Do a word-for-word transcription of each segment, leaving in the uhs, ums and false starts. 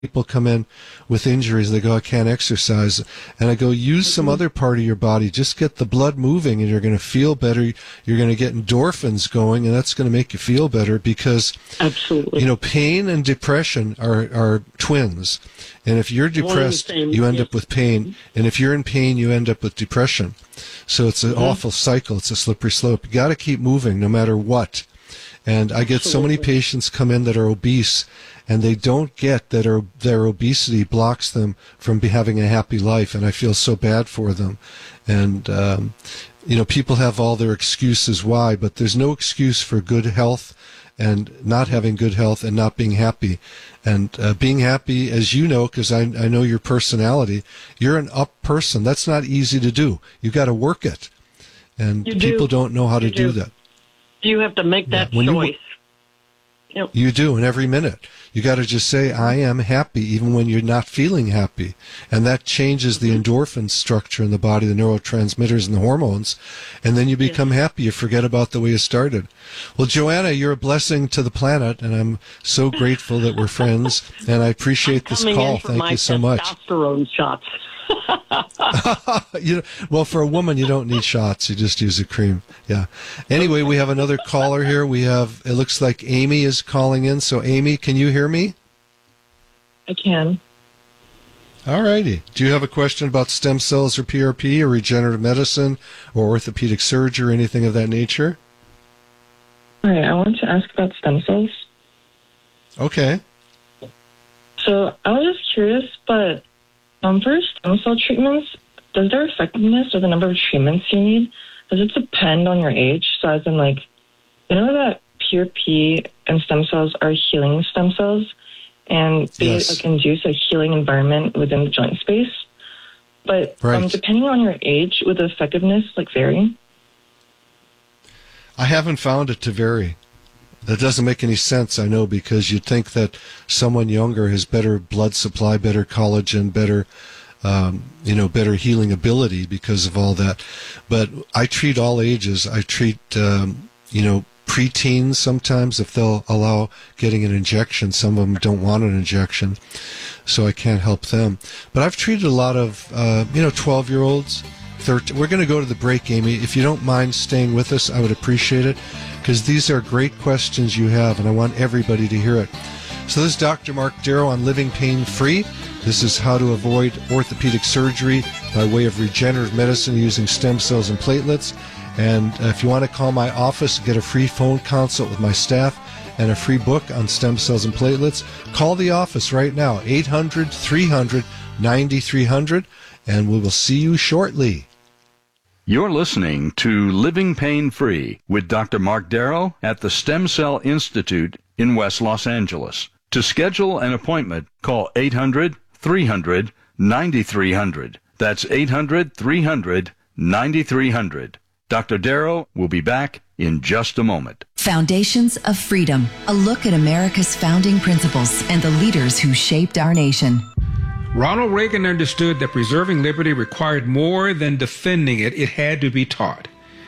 people come in with injuries. They go, I can't exercise. And I go, use some other part of your body. Just get the blood moving and you're going to feel better. You're going to get endorphins going, and that's going to make you feel better because, absolutely, you know, pain and depression are, are twins. And if you're depressed, you end up with pain. And if you're in pain, you end up with depression. So it's an mm-hmm. awful cycle. It's a slippery slope. You got to keep moving no matter what. And I get absolutely. So many patients come in that are obese, and they don't get that are, their obesity blocks them from be having a happy life, and I feel so bad for them. And, um, you know, people have all their excuses why, but there's no excuse for good health and not having good health and not being happy. And uh, being happy, as you know, because I, I know your personality, you're an up person. That's not easy to do. You got to work it. And you people do. don't know how to you do. do that. You have to make that yeah. choice. You, yep. you do, and every minute. You got to just say, I am happy, even when you're not feeling happy. And that changes the endorphin structure in the body, the neurotransmitters and the hormones. And then you become yes. happy. You forget about the way you started. Well, Joanna, you're a blessing to the planet, and I'm so grateful that we're friends. And I appreciate this call. Thank you so much. Testosterone shots. you know, well, for a woman, you don't need shots. You just use a cream. Yeah. Anyway, we have another caller here. We have, it looks like Amy is calling in. So, Amy, can you hear me? I can. All righty. Do you have a question about stem cells or P R P or regenerative medicine or orthopedic surgery or anything of that nature? All right. I want to ask about stem cells. Okay. So, I was just curious, but Um, for stem cell treatments, does their effectiveness or the number of treatments you need, does it depend on your age? So as in, like, you know that P R P and stem cells are healing stem cells, and they yes. like, induce a healing environment within the joint space. But right. um, depending on your age, would the effectiveness like vary? I haven't found it to vary. That doesn't make any sense, I know, because you'd think that someone younger has better blood supply, better collagen, better, um, you know, better healing ability because of all that. But I treat all ages. I treat, um, you know, preteens sometimes if they'll allow getting an injection. Some of them don't want an injection, so I can't help them. But I've treated a lot of, uh, you know, twelve-year-olds. thirteen. We're going to go to the break, Amy. If you don't mind staying with us, I would appreciate it, because these are great questions you have, and I want everybody to hear it. So this is Doctor Mark Darrow on Living Pain Free. This is how to avoid orthopedic surgery by way of regenerative medicine using stem cells and platelets. And if you want to call my office and get a free phone consult with my staff and a free book on stem cells and platelets, call the office right now, eight hundred, three hundred, ninety-three hundred, and we will see you shortly. You're listening to Living Pain Free with Doctor Mark Darrow at the Stem Cell Institute in West Los Angeles. To schedule an appointment, call eight hundred, three hundred, ninety-three hundred. That's eight hundred, three hundred, ninety-three hundred. Doctor Darrow will be back in just a moment. Foundations of Freedom, a look at America's founding principles and the leaders who shaped our nation. Ronald Reagan understood that preserving liberty required more than defending it. It had to be taught.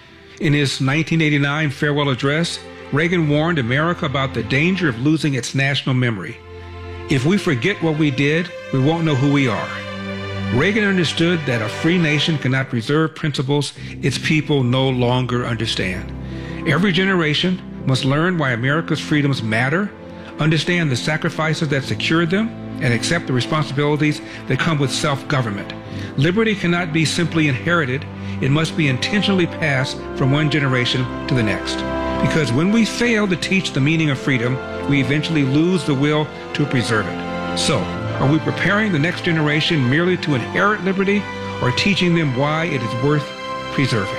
In his nineteen eighty-nine farewell address, Reagan warned America about the danger of losing its national memory. If we forget what we did, we won't know who we are. Reagan understood that a free nation cannot preserve principles its people no longer understand. Every generation must learn why America's freedoms matter, understand the sacrifices that secured them, and accept the responsibilities that come with self-government. Liberty cannot be simply inherited. It must be intentionally passed from one generation to the next. Because when we fail to teach the meaning of freedom, we eventually lose the will to preserve it. So, are we preparing the next generation merely to inherit liberty, or teaching them why it is worth preserving?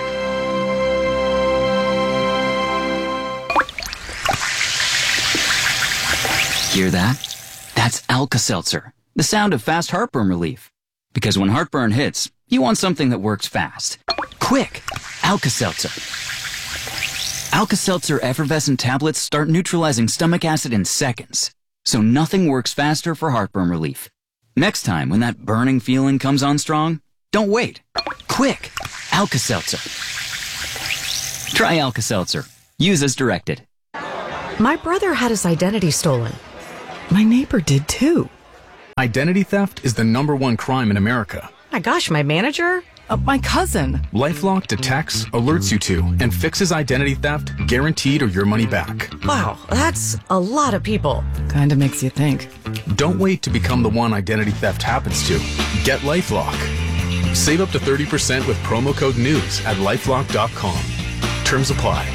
Hear that? That's Alka-Seltzer, the sound of fast heartburn relief. Because when heartburn hits, you want something that works fast. Quick! Alka-Seltzer. Alka-Seltzer effervescent tablets start neutralizing stomach acid in seconds. So nothing works faster for heartburn relief. Next time when that burning feeling comes on strong, don't wait. Quick! Alka-Seltzer. Try Alka-Seltzer. Use as directed. My brother had his identity stolen. My neighbor did too. Identity theft is the number one crime in America. My gosh, my manager? Uh, my cousin. LifeLock detects, alerts you to, and fixes identity theft, guaranteed or your money back. Wow, that's a lot of people. Kinda makes you think. Don't wait to become the one identity theft happens to. Get LifeLock. Save up to thirty percent with promo code NEWS at lifelock dot com. Terms apply.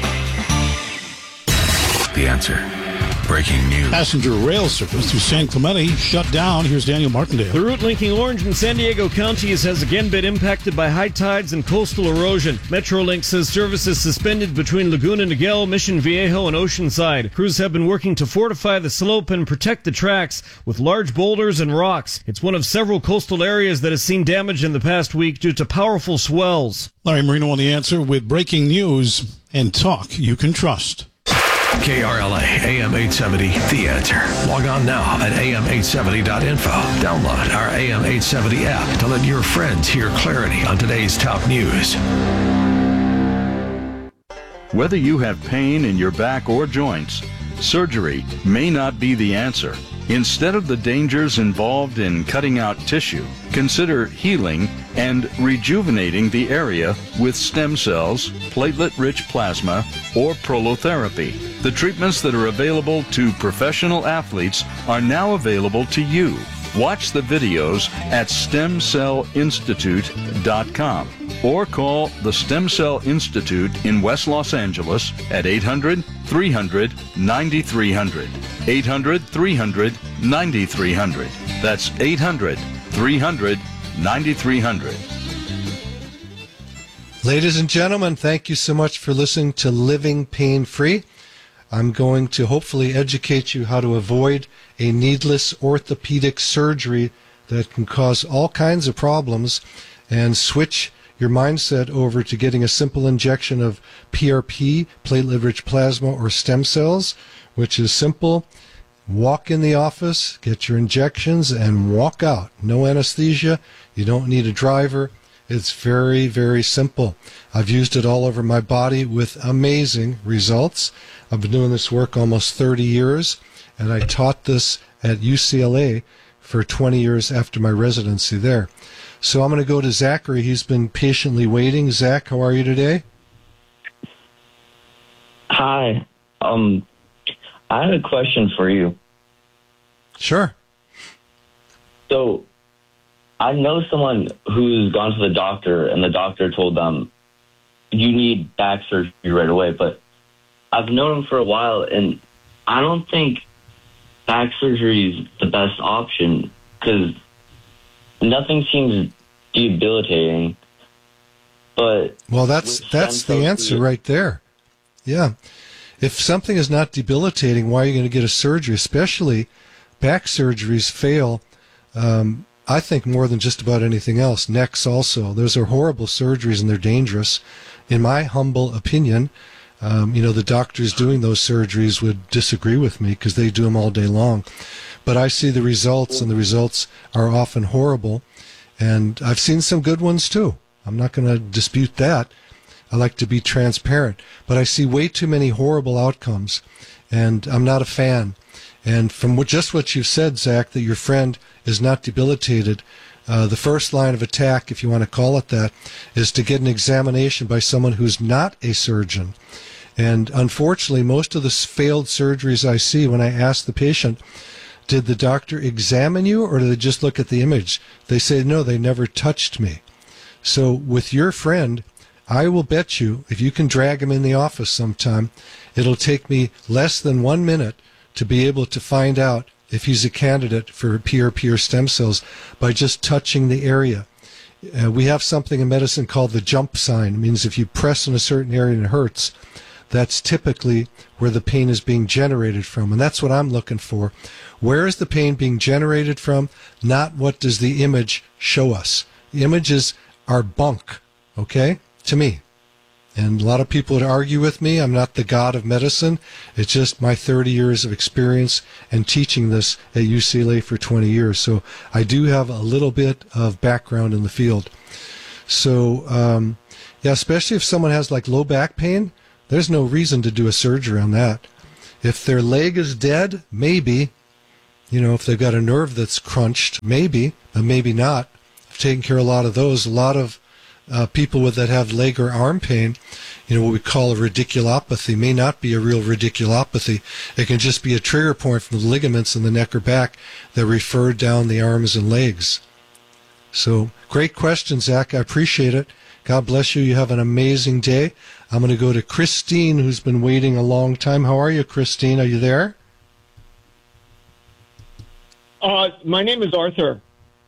The Answer. Breaking news. Passenger rail service through San Clemente shut down. Here's Daniel Martindale. The route linking Orange and San Diego counties has again been impacted by high tides and coastal erosion. Metrolink says service is suspended between Laguna Niguel, Mission Viejo, and Oceanside. Crews have been working to fortify the slope and protect the tracks with large boulders and rocks. It's one of several coastal areas that has seen damage in the past week due to powerful swells. Larry Marino on The Answer with breaking news and talk you can trust. K R L A, A M eight seventy, The Answer. Log on now at A M eight seventy dot info. Download our A M eight seventy app to let your friends hear clarity on today's top news. Whether you have pain in your back or joints, surgery may not be the answer. Instead of the dangers involved in cutting out tissue, consider healing and rejuvenating the area with stem cells, platelet-rich plasma, or prolotherapy. The treatments that are available to professional athletes are now available to you. Watch the videos at stem cell institute dot com or call the Stem Cell Institute in West Los Angeles at eight hundred, three hundred, ninety-three hundred. eight hundred, three hundred, ninety-three hundred. That's eight hundred, three hundred, ninety-three hundred. Ladies and gentlemen, thank you so much for listening to Living Pain Free. I'm going to hopefully educate you how to avoid a needless orthopedic surgery that can cause all kinds of problems and switch your mindset over to getting a simple injection of P R P, platelet-rich plasma, or stem cells, which is simple. Walk in the office, get your injections, and walk out. No anesthesia. You don't need a driver. It's very, very simple. I've used it all over my body with amazing results. I've been doing this work almost thirty years, and I taught this at U C L A for twenty years after my residency there. So I'm going to go to Zachary. He's been patiently waiting. Zach, how are you today? Hi. Um, I had a question for you. Sure. So, I know someone who's gone to the doctor, and the doctor told them, you need back surgery right away, but I've known him for a while, and I don't think back surgery is the best option, because nothing seems debilitating. But well, that's that's the answer right there. Yeah. If something is not debilitating, why are you going to get a surgery? Especially back surgeries fail, um, I think, more than just about anything else. Necks also. Those are horrible surgeries, and they're dangerous. In my humble opinion, um, you know, the doctors doing those surgeries would disagree with me because they do them all day long. But I see the results, and the results are often horrible. And I've seen some good ones, too. I'm not going to dispute that. I like to be transparent. But I see way too many horrible outcomes, and I'm not a fan. And from what, just what you've said, Zach, that your friend is not debilitated, uh, the first line of attack, if you want to call it that, is to get an examination by someone who's not a surgeon. And unfortunately, most of the failed surgeries I see, when I ask the patient, did the doctor examine you, or did they just look at the image? They say, no, they never touched me. So with your friend, I will bet you, if you can drag him in the office sometime, it'll take me less than one minute to be able to find out if he's a candidate for P R P or stem cells by just touching the area. Uh, we have something in medicine called the jump sign. It means if you press in a certain area and it hurts, that's typically where the pain is being generated from. And that's what I'm looking for. Where is the pain being generated from? Not what does the image show us. The images are bunk, okay, to me. And a lot of people would argue with me. I'm not the god of medicine. It's just my thirty years of experience and teaching this at U C L A for twenty years. So I do have a little bit of background in the field. So, um, yeah, especially if someone has like low back pain, there's no reason to do a surgery on that. If their leg is dead, maybe. You know, if they've got a nerve that's crunched, maybe, but maybe not. I've taken care of a lot of those. A lot of uh, people with that have leg or arm pain, you know, what we call a radiculopathy, may not be a real radiculopathy. It can just be a trigger point from the ligaments in the neck or back that refer down the arms and legs. So, great question, Zach. I appreciate it. God bless you. You have an amazing day. I'm going to go to Christine, who's been waiting a long time. How are you, Christine? Are you there? Uh, my name is Arthur.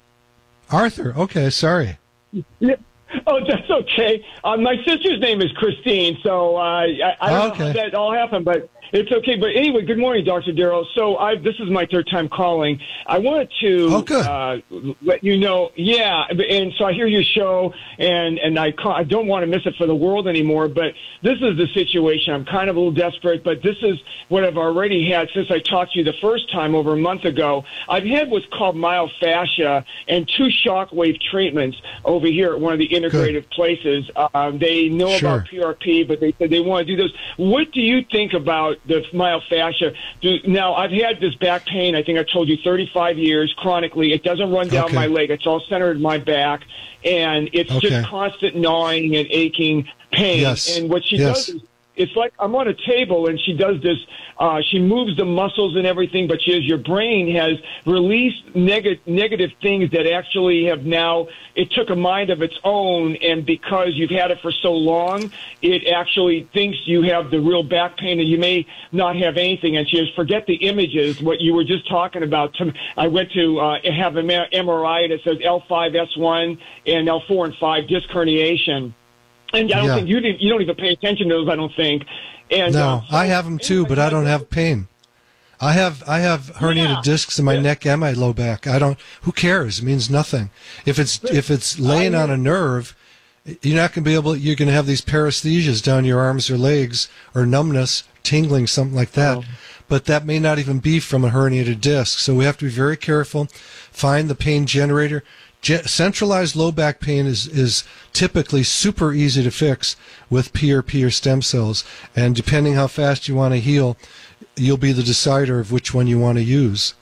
Arthur. Okay, sorry. Yeah. Oh, that's okay. Uh, my sister's name is Christine, so uh, I, I don't okay. know how that all happened, but it's okay. But anyway, good morning, Doctor Darrow. So I, this is my third time calling. I wanted to oh, good. Uh, let you know, yeah, and so I hear your show, and, and I, call, I don't want to miss it for the world anymore, but this is the situation. I'm kind of a little desperate, but this is what I've already had since I talked to you the first time over a month ago. I've had what's called myofascia and two shockwave treatments over here at one of the integrative good. places. Um, they know sure. about P R P, but they said they want to do those. What do you think about the myofascia? Do, now, I've had this back pain, I think I told you, thirty-five years, chronically. It doesn't run down okay. my leg. It's all centered in my back, and it's okay. just constant gnawing and aching pain. Yes. And what she yes. does is, it's like I'm on a table, and she does this. Uh, she moves the muscles and everything, but she has, your brain has released neg- negative things that actually have now, it took a mind of its own, and because you've had it for so long, it actually thinks you have the real back pain, and you may not have anything. And she says, forget the images, what you were just talking about. I went to uh, have an M R I, and it says L five S one and L four and five disc herniation. And I don't yeah. think you didn't, you don't even pay attention to those, I don't think. And, no, uh, so I have them too, but I don't have pain. I have I have herniated yeah. discs in my yeah. neck and my low back. I don't. Who cares? It means nothing. If it's if it's laying on a nerve, you're not going to be able. You're going to have these paresthesias down your arms or legs, or numbness, tingling, something like that. Oh. But that may not even be from a herniated disc. So we have to be very careful. Find the pain generator. Ge- centralized low back pain is, is typically super easy to fix with P R P or stem cells. And depending how fast you want to heal, you'll be the decider of which one you want to use.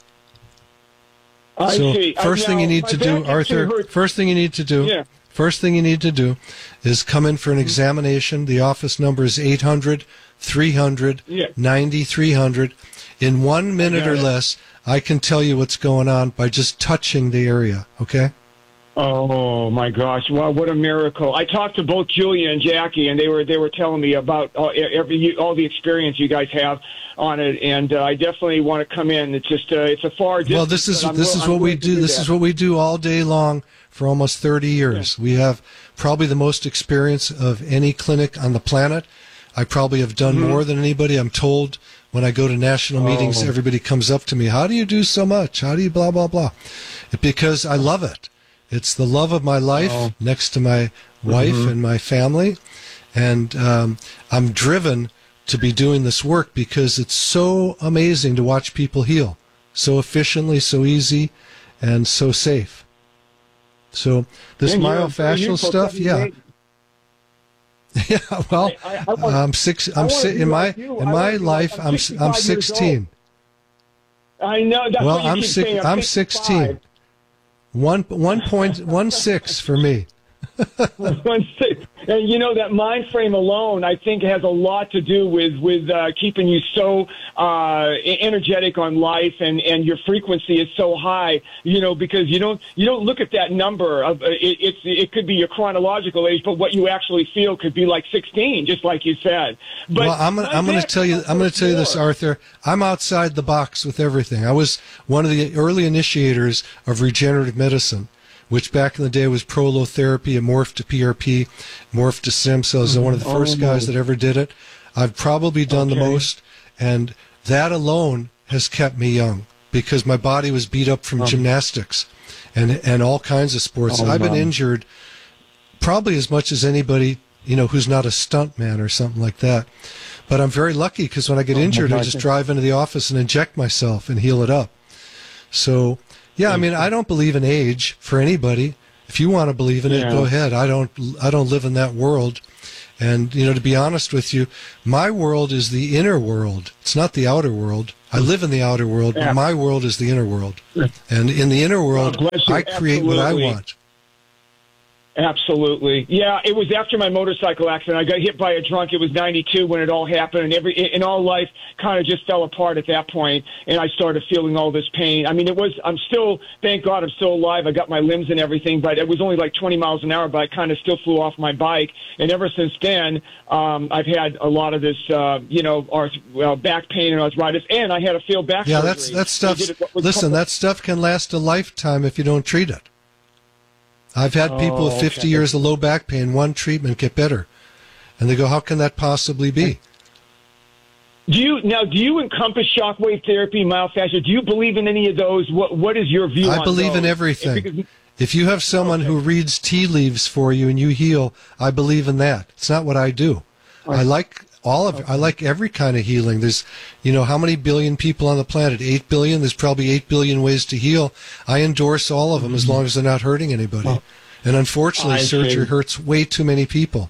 I so see. first I, thing now, you need to do, Arthur, first thing you need to do, yeah. first thing you need to do is come in for an examination. The office number is eight hundred, three hundred, ninety-three hundred. In one minute or less, I can tell you what's going on by just touching the area, okay? Oh my gosh! Wow, what a miracle! I talked to both Julia and Jackie, and they were they were telling me about all, every all the experience you guys have on it, and uh, I definitely want to come in. It's just uh, it's a far distance. Well, this is I'm, this is I'm what we do. do. This that. is what we do all day long for almost thirty years. Yeah. We have probably the most experience of any clinic on the planet. I probably have done mm-hmm. more than anybody. I'm told when I go to national oh. meetings, everybody comes up to me. How do you do so much? How do you blah blah blah? Because I love it. It's the love of my life oh. next to my wife mm-hmm. and my family. And um, I'm driven to be doing this work because it's so amazing to watch people heal so efficiently, so easy, and so safe. So this and myofascial stuff, yeah. Yeah, well, I, I, I want, I'm six. I'm si- in my in my life. I'm I'm sixteen. I know. That's well, what you I'm keep six. saying. I'm, I'm sixteen. One one point one six for me. One six, and you know that mind frame alone, I think, has a lot to do with with uh, keeping you so uh, energetic on life, and, and your frequency is so high. You know, because you don't you don't look at that number of uh, it, it's it could be your chronological age, but what you actually feel could be like sixteen, just like you said. But well, I'm gonna, I'm going to tell you I'm going to tell you this, Arthur. I'm outside the box with everything. I was one of the early initiators of regenerative medicine, which back in the day was prolotherapy, and morphed to P R P, morphed to stem cells. I'm one of the first oh, guys that ever did it. I've probably done okay. the most, and that alone has kept me young because my body was beat up from oh. gymnastics and and all kinds of sports. Oh, I've been wow. injured probably as much as anybody, you know, who's not a stunt man or something like that. But I'm very lucky because when I get oh, injured, I just drive into the office and inject myself and heal it up. So, yeah, I mean, I don't believe in age for anybody. If you want to believe in it, yeah. go ahead. I don't. I don't live in that world, And, you know, to be honest with you, my world is the inner world. It's not the outer world. I live in the outer world, Yeah. but my world is the inner world. And in the inner world, God bless you. I create what I Absolutely. want. Absolutely. Yeah, it was after my motorcycle accident. I got hit by a drunk. It was ninety-two when it all happened, and every in all life kind of just fell apart at that point, and I started feeling all this pain. I mean, it was, I'm still, thank God I'm still alive. I got my limbs and everything, but it was only like twenty miles an hour, but I kind of still flew off my bike. And ever since then, um, I've had a lot of this, uh, you know, arth- well, back pain and arthritis, and I had a failed back Yeah, surgery. that's that stuff. They did it- what was Listen, called- that stuff can last a lifetime if you don't treat it. I've had people with Oh, fifty okay. years of low back pain, one treatment get better, and they go, "How can that possibly be?" Do you now? Do you encompass shockwave therapy, myofascia? Do you believe in any of those? What What is your view? I on believe in those? everything. Because- If you have someone who reads tea leaves for you and you heal, I believe in that. It's not what I do. I like all of it. I like every kind of healing. There's, you know, how many billion people on the planet? Eight billion? There's probably eight billion ways to heal. I endorse all of them as long as they're not hurting anybody. And unfortunately, I surgery see. hurts way too many people.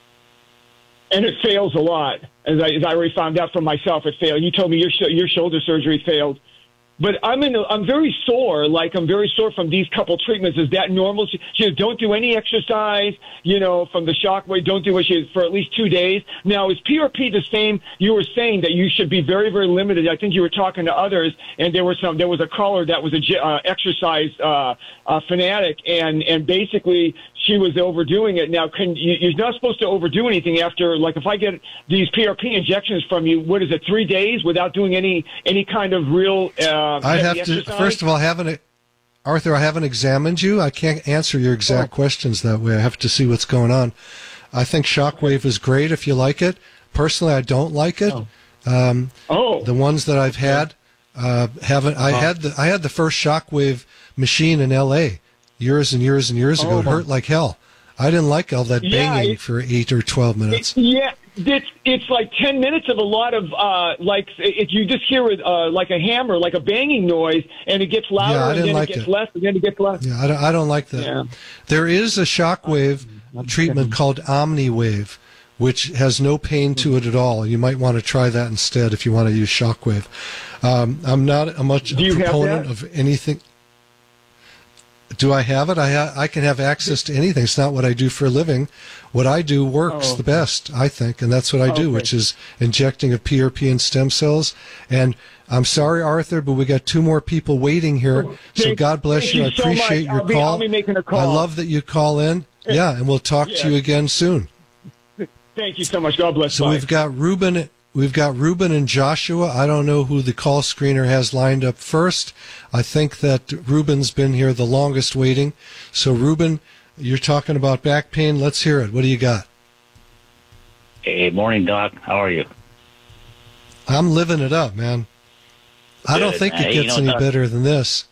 and it fails a lot. As I, as I already found out from myself, it failed. You told me your sh- your shoulder surgery failed. But I'm in. A, I'm very sore. Like I'm very sore from these couple treatments. Is that normal? She, she says, don't do any exercise. You know, from the shockwave, don't do it she, for at least two days. Now, is P R P the same? You were saying that you should be very, very limited. I think you were talking to others, and there was some. There was a caller that was a gy- uh, exercise uh, uh, fanatic, and and basically she was overdoing it. Now, can you, you're not supposed to overdo anything after. Like if I get these P R P injections from you, what is it? Three days without doing any any kind of real. Uh, I'd have heavy to, exercise? first of all, haven't Arthur, I haven't examined you. I can't answer your exact Oh. questions that way. I have to see what's going on. I think shockwave is great if you like it. Personally, I don't like it. Oh. Um, oh. The ones that I've had uh, haven't. I Uh-huh. had the I had the first shockwave machine in L A years and years and years ago. Oh. It hurt like hell. I didn't like all that Yeah, banging it- for eight or twelve minutes. Yeah, it's it's like ten minutes of a lot of uh, like if you just hear it uh, like a hammer, like a banging noise, and it gets louder, Yeah, I and didn't then like it gets it. less, and then it gets less. Yeah, I don't, I don't like that. Yeah. There is a shockwave treatment called OmniWave, which has no pain to it at all. You might want to try that instead if you want to use shockwave. Um, I'm not a much Do you a have proponent that? of anything. Do I have it? I ha- I can have access to anything. It's not what I do for a living. What I do works Oh. the best, I think, and that's what I do, Okay. which is injecting of P R P and stem cells. And I'm sorry, Arthur, but we got two more people waiting here. So Thank- God bless thank you. you I so much. appreciate your I'll be- call. I'll be making a call. I love that you call in. Yeah, and we'll talk to Yeah. you again soon. Thank you so much. God bless. So Bye. we've got Ruben, we've got Ruben and Joshua. I don't know who the call screener has lined up first. I think that Ruben's been here the longest waiting. So Ruben, you're talking about back pain. Let's hear it. What do you got? Hey, morning, Doc. How are you? I'm living it up, man. I don't Good, think man. it Hey, you gets know, any Doc- better than this.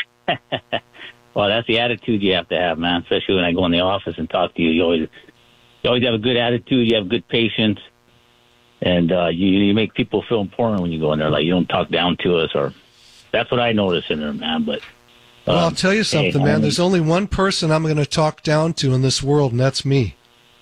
Well, that's the attitude you have to have, man. Especially when I go in the office and talk to you, you always, you always have a good attitude. You have good patience, and uh, you you make people feel important when you go in there. Like you don't talk down to us, or that's what I notice in there, man. But Well, I'll um, tell you something, hey, man. I'm- There's only one person I'm going to talk down to in this world, and that's me.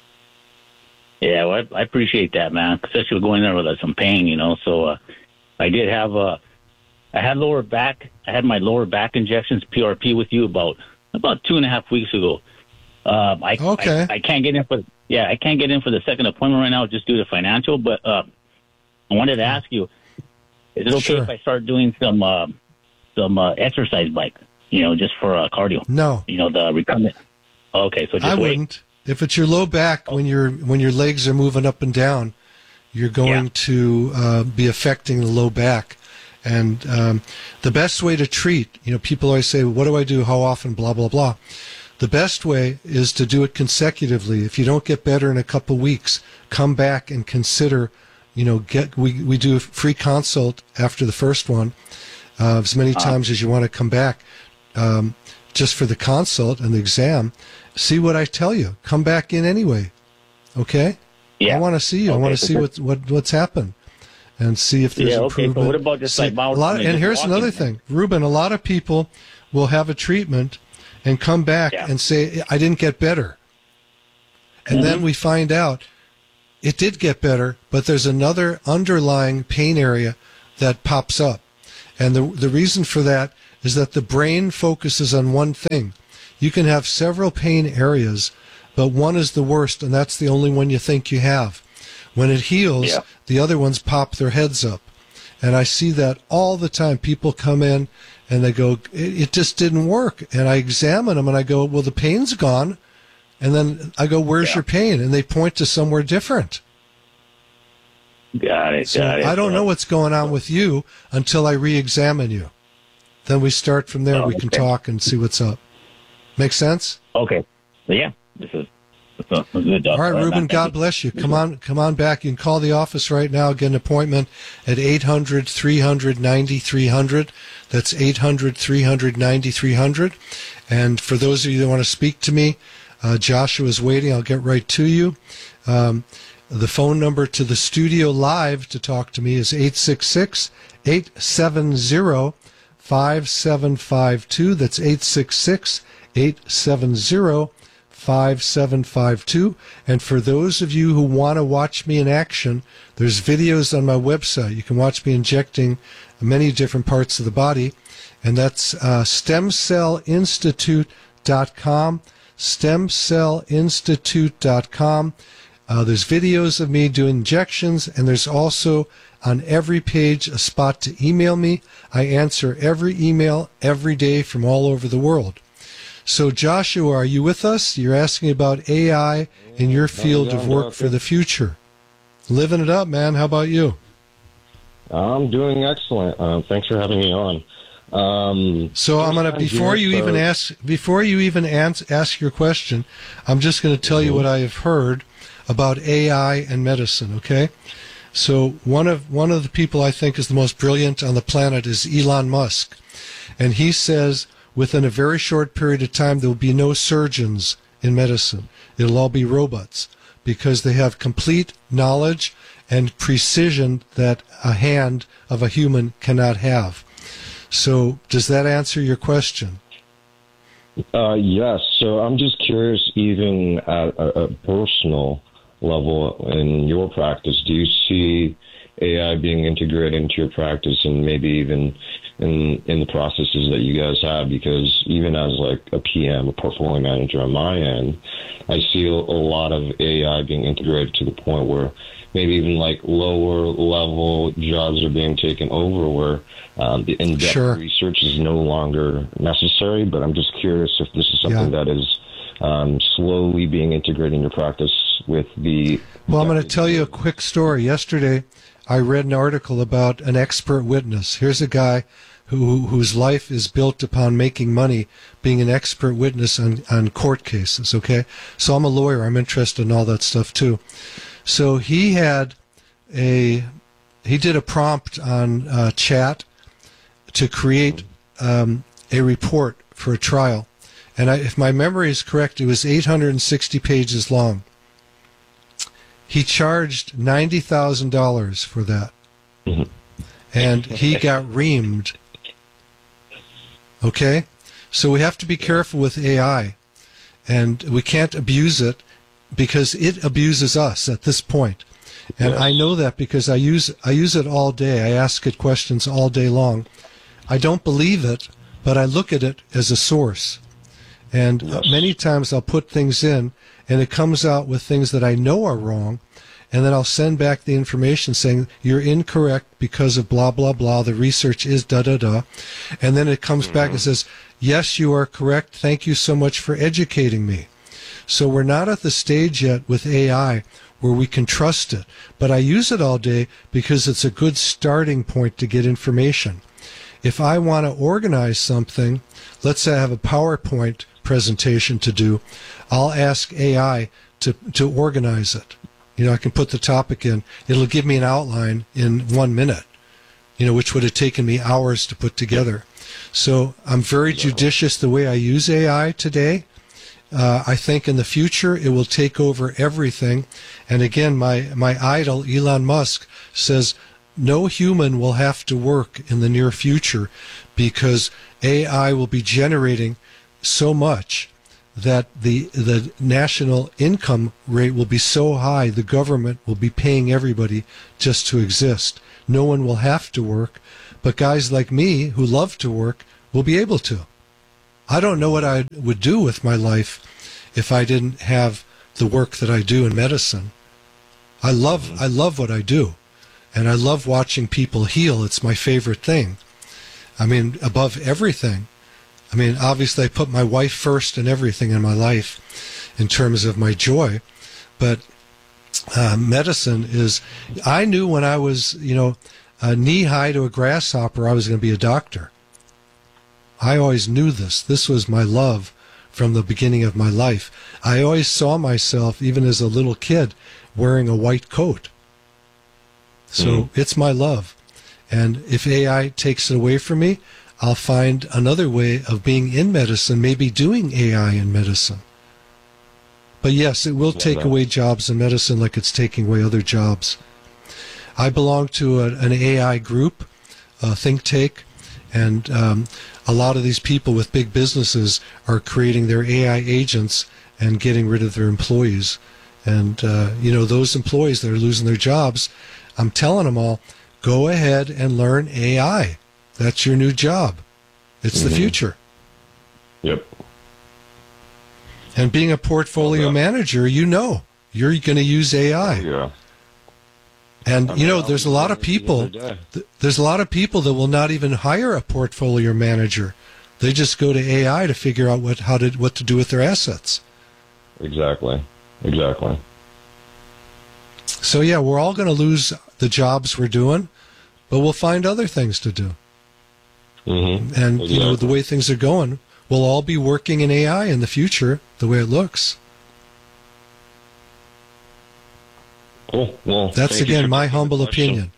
Yeah, well, I, I appreciate that, man. Especially going there with uh, some pain, you know. So uh, I did have uh, I had lower back. I had my lower back injections, P R P, with you about about two and a half weeks ago. Um, I, Okay. I I can't get in for yeah I can't get in for the second appointment right now just due to financial. But uh, I wanted to ask you, is it okay Sure. if I start doing some uh, some uh, exercise bike? You know, just for uh, cardio. No. You know the recumbent. Okay, so just I wait. wouldn't. If it's your low back, when your when your legs are moving up and down, you're going Yeah. to uh, be affecting the low back. And um, the best way to treat, you know, people always say, "What do I do? How often?" Blah blah blah. The best way is to do it consecutively. If you don't get better in a couple weeks, come back and consider. You know, get we we do a free consult after the first one, uh, as many times as you want to come back. Um, just for the consult and the exam, see what I tell you. Come back in anyway, okay? Yeah. I want to see you. I Okay, want to so see just- what, what what's happened, and see if there's Yeah, okay, so improvement. what about just See, like mountain- a lot, just and here's walking? another thing, Ruben. A lot of people will have a treatment and come back Yeah. and say, "I didn't get better," and Mm-hmm. then we find out it did get better, but there's another underlying pain area that pops up. And the the reason for that is that the brain focuses on one thing. You can have several pain areas, but one is the worst, and that's the only one you think you have. When it heals, yeah. the other ones pop their heads up. And I see that all the time. People come in and they go, it, it just didn't work. And I examine them and I go, well, the pain's gone. And then I go, where's yeah. your pain? And they point to somewhere different. Got it, so got it. I don't know what's going on with you until I re-examine you. Then we start from there. Oh, we can okay. talk and see what's up. Make sense? Okay. So yeah, this is this is good. All right, Ruben, God bless you. Come on, come on back. You can call the office right now. Get an appointment at eight hundred, three hundred, ninety-three hundred. That's eight hundred, three hundred, ninety-three hundred. And for those of you that want to speak to me, uh, Joshua is waiting. I'll get right to you. Um, the phone number to the studio live to talk to me is eight six six, eight seven zero, five seven five two. That's eight six six, eight seven zero, five seven five two. And for those of you who want to watch me in action, there's videos on my website. You can watch me injecting many different parts of the body, and that's uh, stem cell institute dot com, stem cell institute dot com. Uh, there's videos of me doing injections, and there's also on every page a spot to email me. I answer every email every day from all over the world. So, Joshua, are you with us? You're asking about A I in your field of work for the future. Living it up, man. How about you? I'm doing excellent. Uh, thanks for having me on. Um, so I'm gonna before you even ask before you even ans- ask your question, I'm just going to tell you what I have heard about A I and medicine. Okay, so one of one of the people I think is the most brilliant on the planet is Elon Musk, and he says within a very short period of time there will be no surgeons in medicine. It'll all be robots because they have complete knowledge and precision that a hand of a human cannot have. So does that answer your question? Uh, yes. So I'm just curious, even at a, a personal level in your practice, do you see A I being integrated into your practice and maybe even in in the processes that you guys have? Because even as like a P M, a portfolio manager on my end, I see a, a lot of A I being integrated to the point where maybe even like lower level jobs are being taken over where um, the in-depth sure. research is no longer necessary. But I'm just curious if this is something yeah. that is um, slowly being integrated in your practice with the... Well, I'm going to tell you a quick story. Yesterday, I read an article about an expert witness. Here's a guy who whose life is built upon making money, being an expert witness on, on court cases, okay? So I'm a lawyer. I'm interested in all that stuff, too. So he had a, he did a prompt on uh, chat to create um, a report for a trial. And I, if my memory is correct, it was eight hundred sixty pages long. He charged ninety thousand dollars for that. Mm-hmm. And he got reamed. Okay? So we have to be careful with A I. And we can't abuse it, because it abuses us at this point. And yes. I know that because I use I use it all day. I ask it questions all day long. I don't believe it, but I look at it as a source. And yes. many times I'll put things in, and it comes out with things that I know are wrong, and then I'll send back the information saying, you're incorrect because of blah, blah, blah. The research is da-da-da. And then it comes mm-hmm. back and says, yes, you are correct. Thank you so much for educating me. So we're not at the stage yet with A I where we can trust it. But I use it all day because it's a good starting point to get information. If I want to organize something, let's say I have a PowerPoint presentation to do, I'll ask A I to, to organize it. You know, I can put the topic in. It'll give me an outline in one minute, you know, which would have taken me hours to put together. So I'm very judicious the way I use A I today. Uh, I think in the future it will take over everything. And again, my, my idol, Elon Musk, says no human will have to work in the near future because A I will be generating so much that the the national income rate will be so high, the government will be paying everybody just to exist. No one will have to work, but guys like me who love to work will be able to. I don't know what I would do with my life if I didn't have the work that I do in medicine. I love I love what I do, and I love watching people heal. It's my favorite thing. I mean, above everything. I mean, obviously I put my wife first in everything in my life in terms of my joy, but uh, medicine is, I knew when I was, you know, uh, knee-high to a grasshopper, I was going to be a doctor. I always knew this. This was my love from the beginning of my life. I always saw myself, even as a little kid, wearing a white coat. So mm. it's my love. And if A I takes it away from me, I'll find another way of being in medicine, maybe doing A I in medicine. But yes, it will take away jobs in medicine like it's taking away other jobs. I belong to a, an A I group, a think tank, and um, a lot of these people with big businesses are creating their A I agents and getting rid of their employees. And, uh, you know, those employees that are losing their jobs, I'm telling them all, go ahead and learn A I. That's your new job. It's mm-hmm. the future. Yep. And being a portfolio okay. manager, you know, you're going to use A I. Yeah. And, I mean, you know, there's a lot of people, th- there's a lot of people that will not even hire a portfolio manager. They just go to A I to figure out what, how to, what to do with their assets. Exactly. Exactly. So, yeah, we're all going to lose the jobs we're doing, but we'll find other things to do. Mm-hmm. And, exactly. you know, the way things are going, we'll all be working in A I in the future, the way it looks. Cool. Well, that's, again, my humble opinion.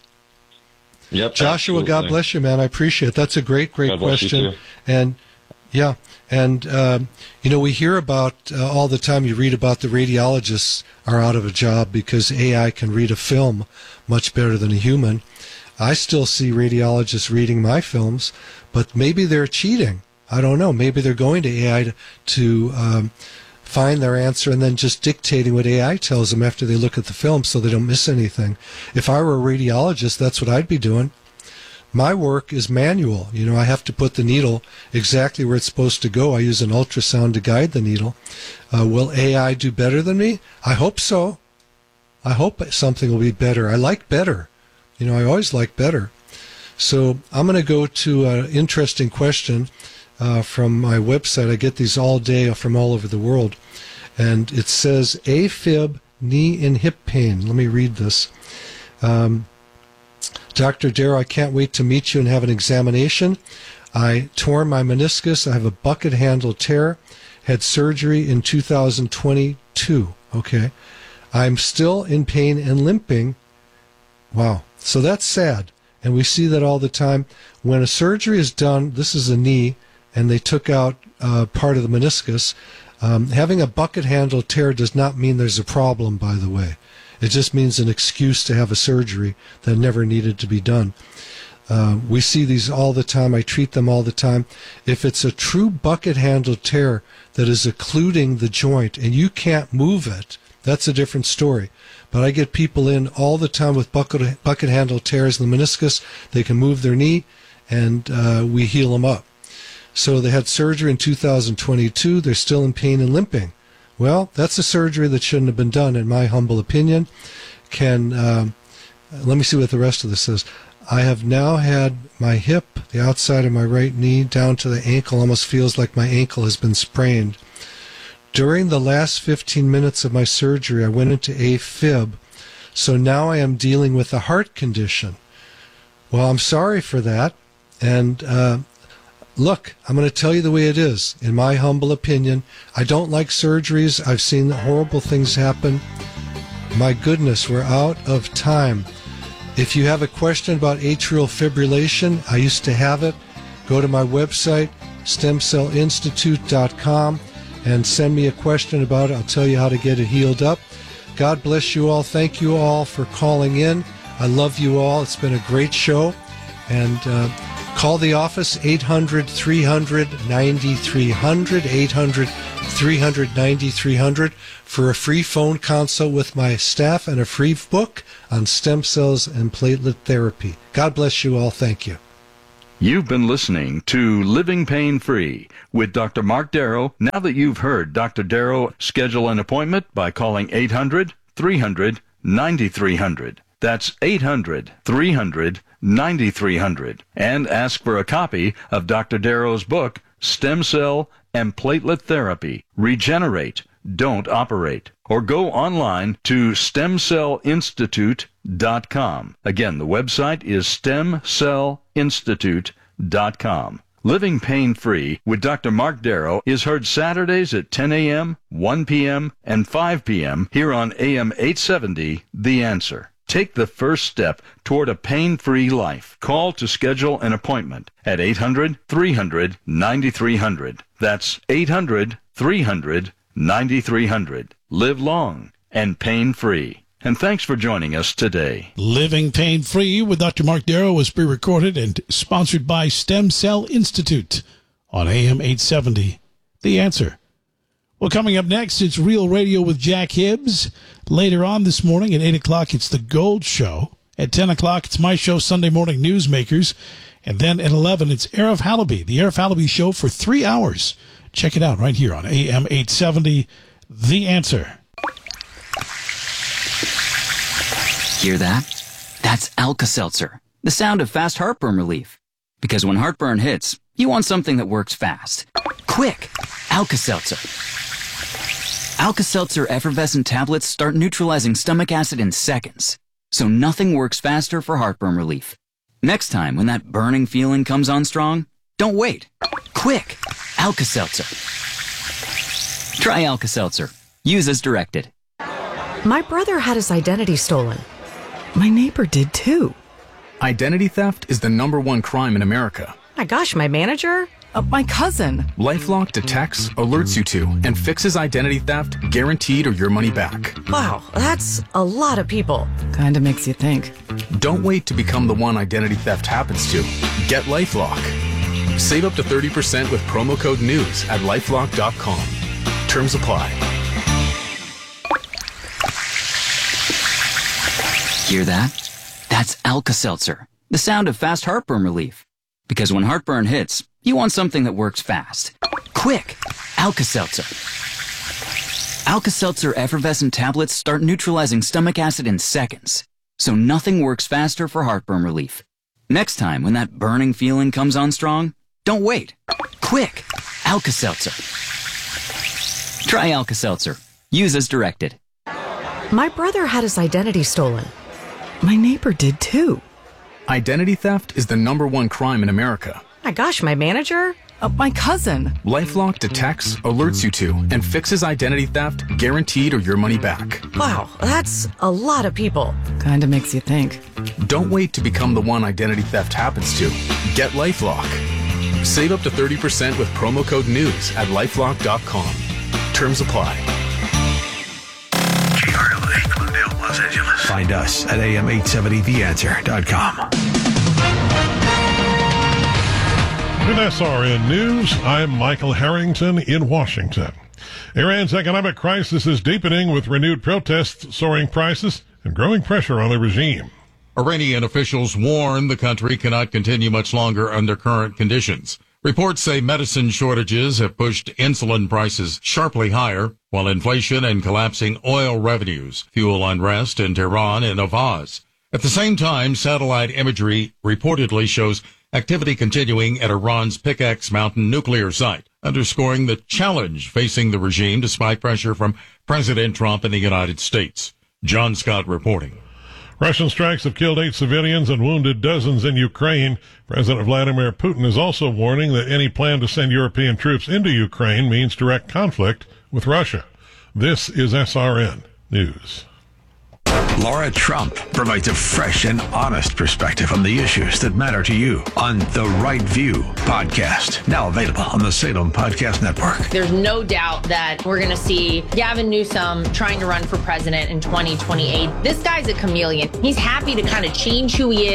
Yep. Joshua, absolutely. God bless you, man. I appreciate it. That's a great, great God bless you question. too. And, yeah, and, um, you know, we hear about uh, all the time, you read about the radiologists are out of a job because A I can read a film much better than a human. I still see radiologists reading my films, but maybe they're cheating. I don't know. Maybe they're going to A I to, to um, find their answer and then just dictating what A I tells them after they look at the film so they don't miss anything. If I were a radiologist, that's what I'd be doing. My work is manual. You know, I have to put the needle exactly where it's supposed to go. I use an ultrasound to guide the needle. Uh, will A I do better than me? I hope so. I hope something will be better. I like better. You know, I always like better. So I'm going to go to an interesting question uh, from my website. I get these all day from all over the world. And it says, AFib, knee and hip pain. Let me read this. Um, Doctor Darrow, I can't wait to meet you and have an examination. I tore my meniscus. I have a bucket handle tear. Had surgery in two thousand twenty-two. Okay. I'm still in pain and limping. Wow. So that's sad. And we see that all the time. When a surgery is done, this is a knee, and they took out uh, part of the meniscus. Um, having a bucket handle tear does not mean there's a problem, by the way. It just means an excuse to have a surgery that never needed to be done. Uh, we see these all the time. I treat them all the time. If it's a true bucket handle tear that is occluding the joint and you can't move it, that's a different story. But I get people in all the time with bucket, bucket handle tears in the meniscus. They can move their knee, and uh, we heal them up. So they had surgery in two thousand twenty-two. They're still in pain and limping. Well, that's a surgery that shouldn't have been done, in my humble opinion. Can um, let me see what the rest of this says. I have now had my hip, the outside of my right knee, down to the ankle. Almost feels like my ankle has been sprained. During the last fifteen minutes of my surgery, I went into AFib, so now I am dealing with a heart condition. Well, I'm sorry for that, and uh, look, I'm going to tell you the way it is. In my humble opinion, I don't like surgeries. I've seen horrible things happen. My goodness, we're out of time. If you have a question about atrial fibrillation, I used to have it. Go to my website, stem cell institute dot com, and send me a question about it. I'll tell you how to get it healed up. God bless you all. Thank you all for calling in. I love you all. It's been a great show. And uh, call the office, eight hundred, three hundred, ninety-three hundred, eight hundred, three hundred, ninety-three hundred for a free phone consult with my staff and a free book on stem cells and platelet therapy. God bless you all. Thank you. You've been listening to Living Pain Free with Doctor Mark Darrow. Now that you've heard Doctor Darrow, schedule an appointment by calling eight hundred, three hundred, ninety-three hundred. That's eight hundred, three hundred, ninety-three hundred. And ask for a copy of Doctor Darrow's book, Stem Cell and Platelet Therapy. Regenerate, don't operate. Or go online to stem cell institute dot com. Again, the website is stem cell institute dot com. Living Pain Free with Doctor Mark Darrow is heard Saturdays at ten a.m., one p.m., and five p.m. here on A M eight seventy, The Answer. Take the first step toward a pain-free life. Call to schedule an appointment at eight hundred, three hundred, ninety-three hundred. That's eight hundred, three hundred, ninety-three hundred. Live long and pain-free. And thanks for joining us today. Living Pain Free with Doctor Mark Darrow was pre-recorded and sponsored by Stem Cell Institute on A M eight seventy, The Answer. Well, coming up next, it's Real Radio with Jack Hibbs. Later on this morning at eight o'clock, it's The Gold Show. At ten o'clock, it's my show, Sunday Morning Newsmakers. And then at eleven, it's Arif Halaby, the Arif Halaby Show for three hours. Check it out right here on A M eight seventy, The Answer. Hear that? That's Alka-Seltzer, the sound of fast heartburn relief. Because when heartburn hits, you want something that works fast. Quick! Alka-Seltzer. Alka-Seltzer effervescent tablets start neutralizing stomach acid in seconds, so nothing works faster for heartburn relief. Next time when that burning feeling comes on strong, don't wait. Quick! Alka-Seltzer. Try Alka-Seltzer. Use as directed. My brother had his identity stolen. My neighbor did too. Identity theft is the number one crime in America. My gosh, my manager? Uh, my cousin. LifeLock detects, alerts you to, and fixes identity theft, guaranteed or your money back. Wow, that's a lot of people. Kinda makes you think. Don't wait to become the one identity theft happens to. Get LifeLock. Save up to thirty percent with promo code NEWS at lifelock dot com. Terms apply. Hear that? That's Alka-Seltzer, the sound of fast heartburn relief. Because when heartburn hits, you want something that works fast. Quick! Alka-Seltzer. Alka-Seltzer effervescent tablets start neutralizing stomach acid in seconds, so nothing works faster for heartburn relief. Next time when that burning feeling comes on strong, don't wait. Quick! Alka-Seltzer. Try Alka-Seltzer. Use as directed. My brother had his identity stolen. My neighbor did too. Identity theft is the number one crime in America. My gosh, my manager? Uh, my cousin. LifeLock detects, alerts you to, and fixes identity theft, guaranteed or your money back. Wow, that's a lot of people. Kinda makes you think. Don't wait to become the one identity theft happens to. Get LifeLock. Save up to thirty percent with promo code NEWS at lifelock dot com. Terms apply. G R L A, Glendale, Los Angeles. Find us at A M eight seventy the answer dot com. With S R N News, I'm Michael Harrington in Washington. Iran's economic crisis is deepening with renewed protests, soaring prices, and growing pressure on the regime. Iranian officials warn the country cannot continue much longer under current conditions. Reports say medicine shortages have pushed insulin prices sharply higher, while inflation and collapsing oil revenues fuel unrest in Tehran and Avaz. At the same time, satellite imagery reportedly shows activity continuing at Iran's Pickaxe Mountain nuclear site, underscoring the challenge facing the regime despite pressure from President Trump and the United States. John Scott reporting. Russian strikes have killed eight civilians and wounded dozens in Ukraine. President Vladimir Putin is also warning that any plan to send European troops into Ukraine means direct conflict with Russia. This is S R N News. Laura Trump provides a fresh and honest perspective on the issues that matter to you on the Right View podcast, now available on the Salem Podcast Network. There's no doubt that we're going to see Gavin Newsom trying to run for president in twenty twenty-eight. This guy's a chameleon. He's happy to kind of change who he is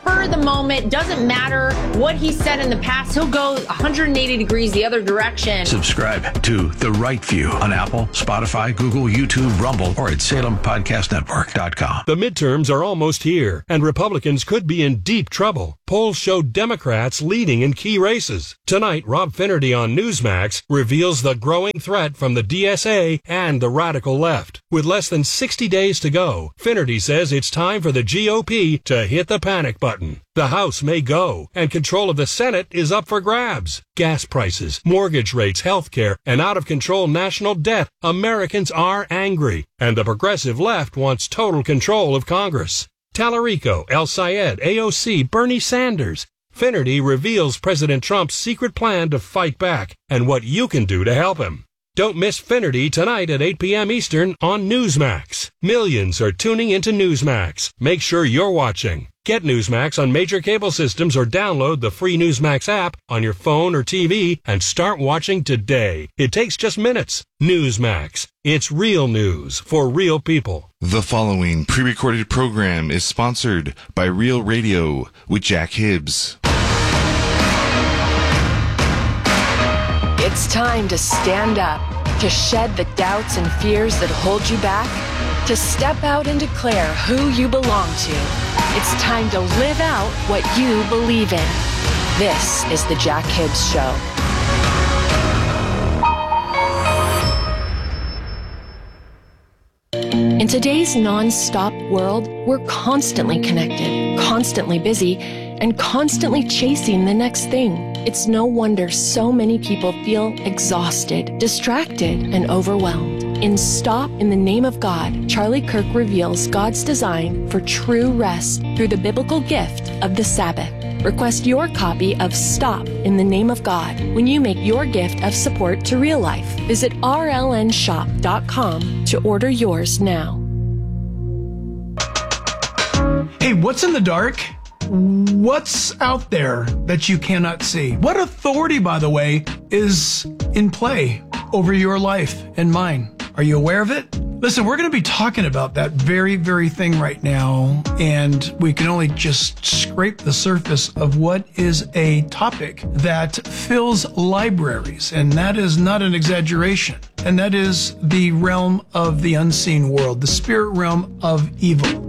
spur of the moment. Doesn't matter what he said in the past. He'll go one hundred eighty degrees the other direction. Subscribe to The Right View on Apple, Spotify, Google, YouTube, Rumble, or at Salem Podcast Network dot com. The midterms are almost here, and Republicans could be in deep trouble. Polls show Democrats leading in key races. Tonight, Rob Finnerty on Newsmax reveals the growing threat from the D S A and the radical left. With less than sixty days to go, Finnerty says it's time for the G O P to hit the panic button. The House may go, and control of the Senate is up for grabs. Gas prices, mortgage rates, health care, and out-of-control national debt. Americans are angry, and the progressive left wants total control of Congress. Tallarico, El Sayed, A O C, Bernie Sanders. Finnerty reveals President Trump's secret plan to fight back and what you can do to help him. Don't miss Finnerty tonight at eight p.m. Eastern on Newsmax. Millions are tuning into Newsmax. Make sure you're watching. Get Newsmax on major cable systems or download the free Newsmax app on your phone or T V and start watching today. It takes just minutes. Newsmax. It's real news for real people. The following pre-recorded program is sponsored by Real Radio with Jack Hibbs. It's time to stand up, to shed the doubts and fears that hold you back, to step out and declare who you belong to. It's time to live out what you believe in. This is the Jack Hibbs Show. In today's non-stop world, we're constantly connected, constantly busy, and constantly chasing the next thing. It's no wonder so many people feel exhausted, distracted, and overwhelmed. In Stop in the Name of God, Charlie Kirk reveals God's design for true rest through the biblical gift of the Sabbath. Request your copy of Stop in the Name of God when you make your gift of support to real life. Visit R L N shop dot com to order yours now. Hey, what's in the dark? What's out there that you cannot see? What authority, by the way, is in play over your life and mine? Are you aware of it? Listen, we're going to be talking about that very, very thing right now, and we can only just scrape the surface of what is a topic that fills libraries, and that is not an exaggeration, and that is the realm of the unseen world, the spirit realm of evil.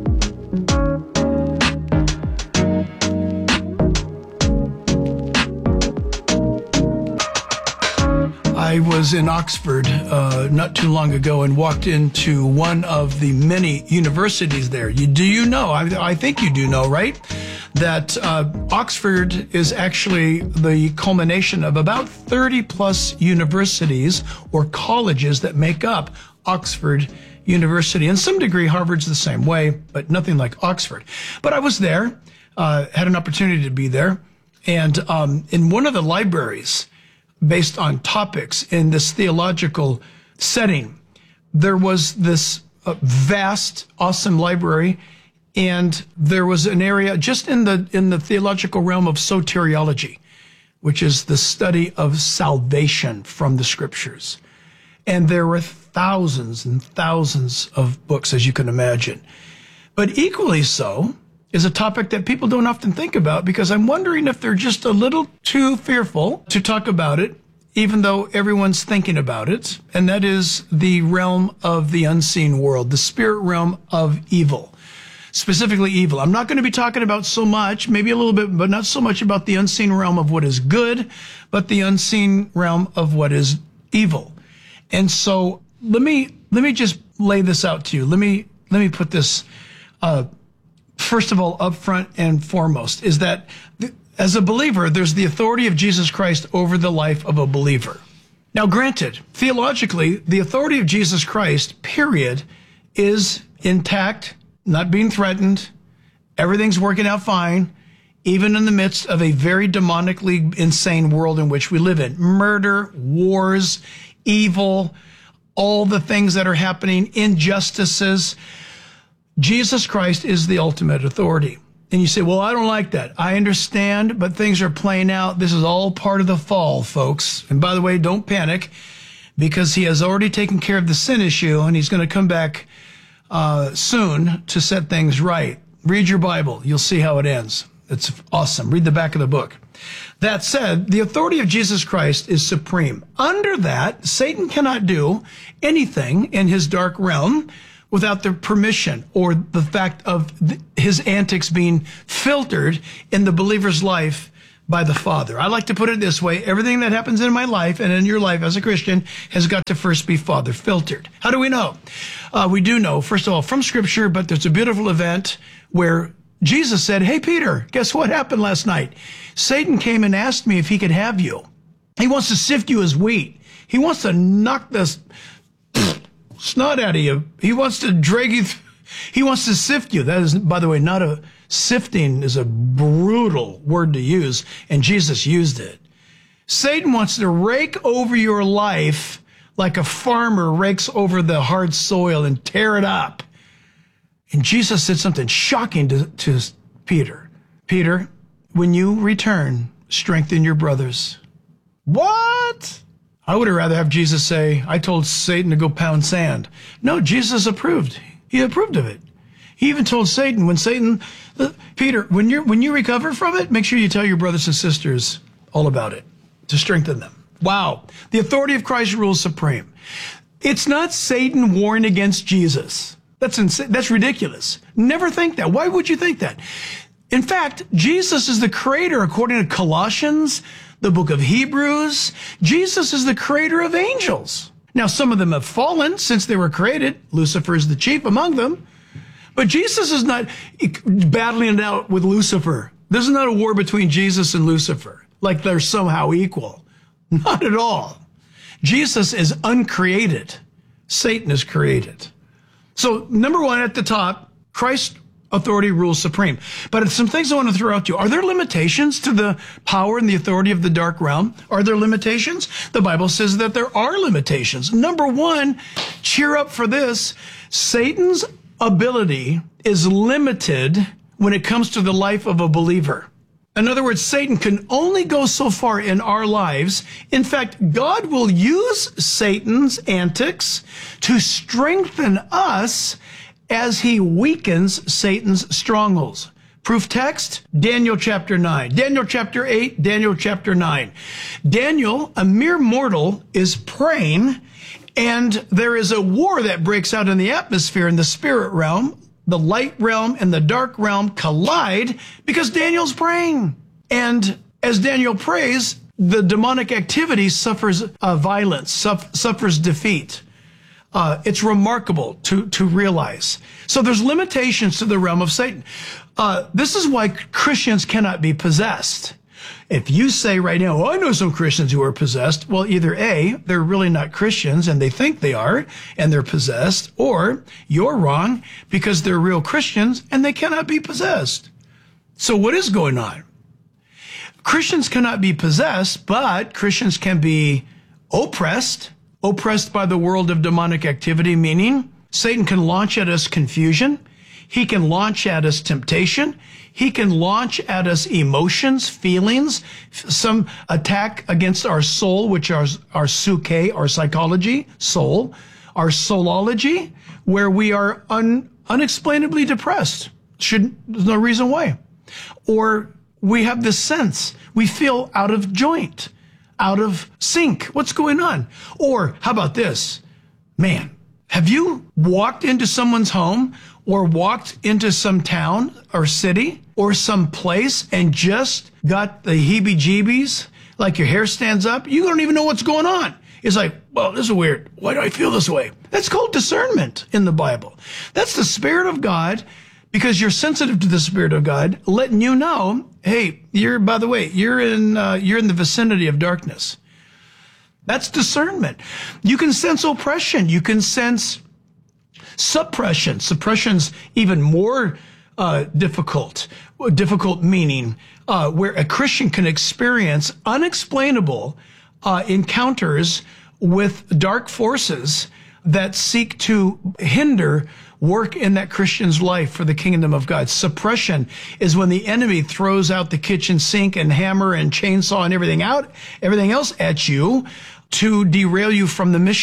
I was in Oxford uh, not too long ago and walked into one of the many universities there. You, do you know, I, I think you do know, right, that uh, Oxford is actually the culmination of about thirty plus universities or colleges that make up Oxford University. In some degree, Harvard's the same way, but nothing like Oxford. But I was there, uh, had an opportunity to be there, and um, in one of the libraries, based on topics in this theological setting, there was this uh, vast, awesome library, and there was an area just in the in the theological realm of soteriology, which is the study of salvation from the scriptures. And there were thousands and thousands of books, as you can imagine. But equally so is a topic that people don't often think about, because I'm wondering if they're just a little too fearful to talk about it, even though everyone's thinking about it, and that is the realm of the unseen world, the spirit realm of evil, specifically evil. I'm not going to be talking about so much, maybe a little bit, but not so much about the unseen realm of what is good, but the unseen realm of what is evil. And so let me let me just lay this out to you. Let me let me put this uh first of all, up front and foremost, is that th- as a believer, there's the authority of Jesus Christ over the life of a believer. Now, granted, theologically, the authority of Jesus Christ, period, is intact, not being threatened. Everything's working out fine, even in the midst of a very demonically insane world in which we live in. Murder, wars, evil, all the things that are happening, injustices. Jesus Christ is the ultimate authority. And you say, well, I don't like that. I understand, but things are playing out. This is all part of the fall, folks. And by the way, don't panic, because he has already taken care of the sin issue, and he's going to come back uh, soon to set things right. Read your Bible. You'll see how it ends. It's awesome. Read the back of the book. That said, the authority of Jesus Christ is supreme. Under that, Satan cannot do anything in his dark realm without the permission or the fact of th- his antics being filtered in the believer's life by the Father. I like to put it this way. Everything that happens in my life and in your life as a Christian has got to first be Father filtered. How do we know? Uh, we do know, first of all, from Scripture, but there's a beautiful event where Jesus said, hey, Peter, guess what happened last night? Satan came and asked me if he could have you. He wants to sift you as wheat. He wants to knock this snot out of you. He wants to drag you. Th- he wants to sift you. That is, by the way, not a sifting is a brutal word to use, and Jesus used it. Satan wants to rake over your life like a farmer rakes over the hard soil and tear it up. And Jesus said something shocking to, to Peter. Peter, when you return, strengthen your brothers. What? I would have rather have Jesus say, I told Satan to go pound sand. No, Jesus approved. He approved of it. He even told Satan, when Satan, uh, Peter, when you're, when you recover from it, make sure you tell your brothers and sisters all about it to strengthen them. Wow. The authority of Christ rules supreme. It's not Satan warring against Jesus. That's insane. That's ridiculous. Never think that. Why would you think that? In fact, Jesus is the creator, according to Colossians, the book of Hebrews. Jesus is the creator of angels. Now, some of them have fallen since they were created. Lucifer is the chief among them. But Jesus is not battling it out with Lucifer. This is not a war between Jesus and Lucifer, like they're somehow equal. Not at all. Jesus is uncreated. Satan is created. So, number one at the top, Christ's authority rules supreme. But some things I want to throw out to you. Are there limitations to the power and the authority of the dark realm? Are there limitations? The Bible says that there are limitations. Number one, cheer up for this. Satan's ability is limited when it comes to the life of a believer. In other words, Satan can only go so far in our lives. In fact, God will use Satan's antics to strengthen us as he weakens Satan's strongholds. Proof text, Daniel chapter nine. Daniel chapter eight, Daniel chapter nine. Daniel, a mere mortal, is praying, and there is a war that breaks out in the atmosphere in the spirit realm. The light realm and the dark realm collide because Daniel's praying. And as Daniel prays, the demonic activity suffers uh, violence, suff- suffers defeat. Uh, it's remarkable to, to realize. So there's limitations to the realm of Satan. Uh, this is why Christians cannot be possessed. If you say right now, well, I know some Christians who are possessed, well, either A, they're really not Christians and they think they are and they're possessed, or you're wrong because they're real Christians and they cannot be possessed. So what is going on? Christians cannot be possessed, but Christians can be oppressed, oppressed by the world of demonic activity, meaning Satan can launch at us confusion. He can launch at us temptation. He can launch at us emotions, feelings, some attack against our soul, which are our suke, our psychology, soul, our soulology, where we are un, unexplainably depressed. Should, there's no reason why. Or we have this sense, we feel out of joint, out of sync. What's going on? Or how about this? Man, have you walked into someone's home or walked into some town or city or some place and just got the heebie-jeebies, like your hair stands up? You don't even know what's going on. It's like, well, this is weird. Why do I feel this way? That's called discernment in the Bible. That's the Spirit of God, because you're sensitive to the Spirit of God, letting you know, hey, you're, by the way, you're in, uh, you're in the vicinity of darkness. That's discernment. You can sense oppression. You can sense suppression. Suppression's even more uh, difficult. Difficult meaning uh, where a Christian can experience unexplainable uh, encounters with dark forces that seek to hinder work in that Christian's life for the kingdom of God. Suppression is when the enemy throws out the kitchen sink and hammer and chainsaw and everything out, everything else at you to derail you from the mission.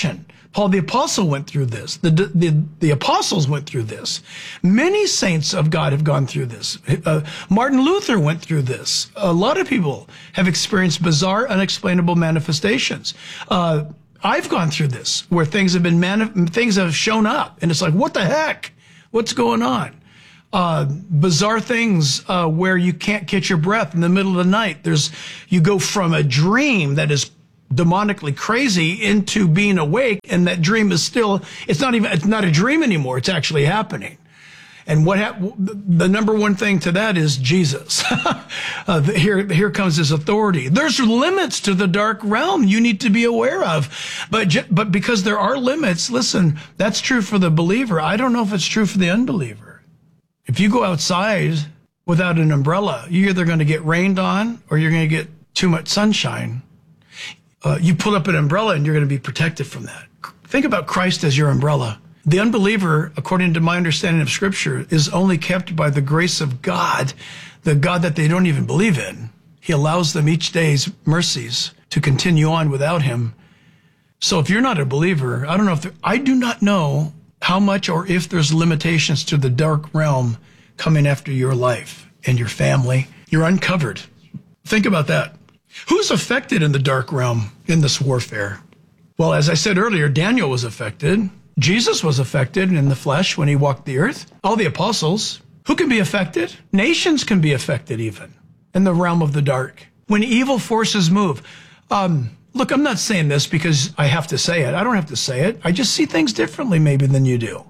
Paul the Apostle went through this. The, the, the apostles went through this. Many saints of God have gone through this. Uh, Martin Luther went through this. A lot of people have experienced bizarre, unexplainable manifestations. Uh, I've gone through this, where things have been mani- things have shown up, and it's like, what the heck? What's going on? Uh, bizarre things uh, where you can't catch your breath in the middle of the night. There's you go from a dream that is demonically crazy into being awake, and that dream is still, it's not even, it's not a dream anymore. It's actually happening. And what hap- the number one thing to that is Jesus. uh, here, here comes his authority. There's limits to the dark realm you need to be aware of. But, ju- but because there are limits, listen, that's true for the believer. I don't know if it's true for the unbeliever. If you go outside without an umbrella, you're either going to get rained on or you're going to get too much sunshine. Uh, you pull up an umbrella and you're going to be protected from that. Think about Christ as your umbrella. The unbeliever, according to my understanding of Scripture, is only kept by the grace of God, the God that they don't even believe in. He allows them each day's mercies to continue on without him. So if you're not a believer, I don't know if there, I do not know how much or if there's limitations to the dark realm coming after your life and your family. You're uncovered. Think about that. Who's affected in the dark realm in this warfare? Well, as I said earlier, Daniel was affected. Jesus was affected in the flesh when he walked the earth. All the apostles. Who can be affected? Nations can be affected even in the realm of the dark. When evil forces move. Um, look, I'm not saying this because I have to say it. I don't have to say it. I just see things differently maybe than you do.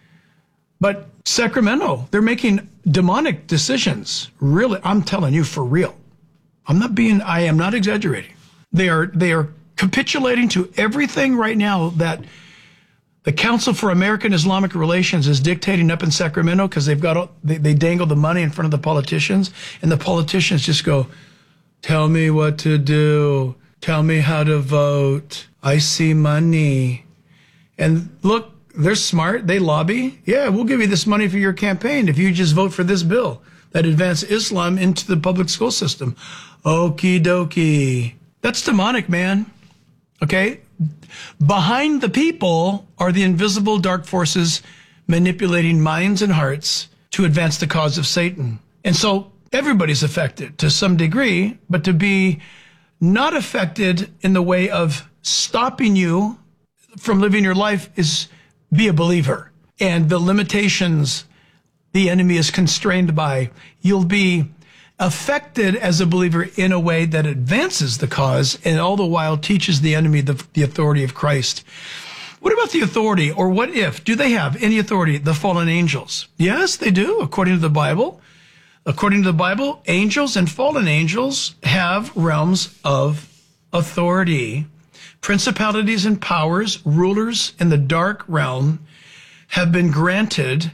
But Sacramento, they're making demonic decisions. Really, I'm telling you for real. I'm not being, I am not exaggerating. They are, they are capitulating to everything right now that the Council for American Islamic Relations is dictating up in Sacramento, because they've got, they, they dangle the money in front of the politicians, and the politicians just go, tell me what to do. Tell me how to vote. I see money. And look, they're smart. They lobby. Yeah, we'll give you this money for your campaign if you just vote for this bill that advances Islam into the public school system. Okie dokie. That's demonic, man. Okay? Behind the people are the invisible dark forces manipulating minds and hearts to advance the cause of Satan. And so everybody's affected to some degree, but to be not affected in the way of stopping you from living your life is be a believer. And the limitations the enemy is constrained by, you'll be affected as a believer in a way that advances the cause and all the while teaches the enemy the, the authority of Christ. What about the authority, or what if? Do they have any authority, the fallen angels? Yes, they do, according to the Bible. According to the Bible, angels and fallen angels have realms of authority. Principalities and powers, rulers in the dark realm, have been granted